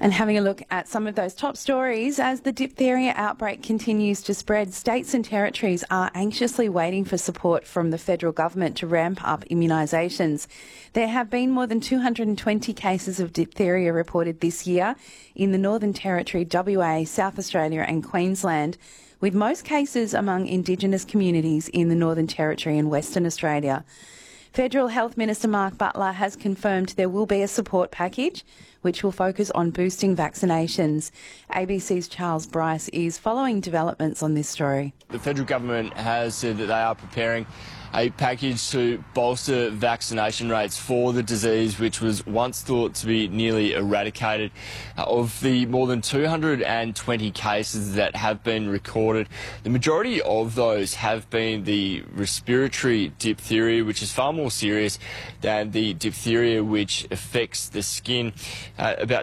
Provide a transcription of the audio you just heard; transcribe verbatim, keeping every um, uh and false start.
And having a look at some of those top stories, as the diphtheria outbreak continues to spread, states and territories are anxiously waiting for support from the federal government to ramp up immunisations. There have been more than two hundred twenty cases of diphtheria reported this year in the Northern Territory, W A, South Australia and Queensland, with most cases among Indigenous communities in the Northern Territory and Western Australia. Federal Health Minister Mark Butler has confirmed there will be a support package which will focus on boosting vaccinations. A B C's Charles Bryce is following developments on this story. The federal government has said that they are preparing a package to bolster vaccination rates for the disease, which was once thought to be nearly eradicated. Uh, of the more than two hundred twenty cases that have been recorded, the majority of those have been the respiratory diphtheria, which is far more serious than the diphtheria which affects the skin. Uh, about